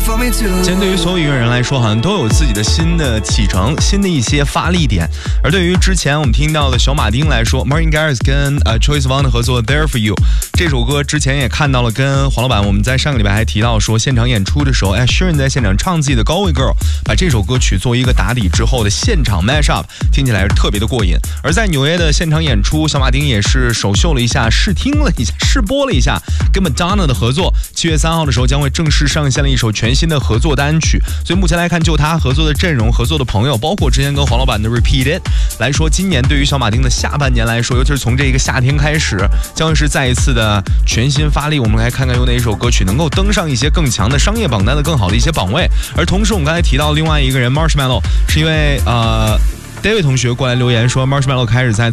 今天对于所有音乐人来说，好像都有自己的新的启程，新的一些发力点。而对于之前我们听到的小马丁来说 ，Martin Garrix 跟Troye Sivan 的合作《There for You》这首歌，之前也看到了，跟黄老板我们在上个礼拜还提到说，现场演出的时候，Sheeran 在现场唱自己的《Galway Girl》，把这首歌曲作为一个打底之后的现场 mash up， 听起来是特别的过瘾。而在纽约的现场演出，小马丁也是首秀了一下，试听了一下，试播了一下跟 Madonna 的合作。7月3号的时候将会正式上线了一首全新的合作单曲，所以目前来看，就他合作的阵容、合作的朋友，包括之前跟黄老板的 Repeat It 来说，今年对于小马丁的下半年来说，尤其是从这个夏天开始，将会是再一次的全新发力。我们来看看有哪一首歌曲能够登上一些更强的商业榜单的更好的一些榜位。而同时，我们刚才提到另外一个人 Marshmello， 是因为David 同学过来留言说 Marshmello 开始在